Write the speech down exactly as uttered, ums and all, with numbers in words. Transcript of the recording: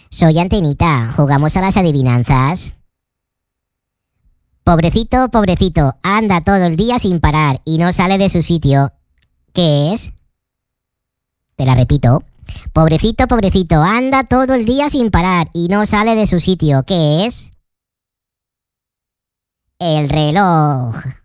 Soy Antenita, ¿jugamos a las adivinanzas? Pobrecito, pobrecito, anda todo el día sin parar y no sale de su sitio. ¿Qué es? Te la repito. Pobrecito, pobrecito, anda todo el día sin parar y no sale de su sitio. ¿Qué es? El reloj.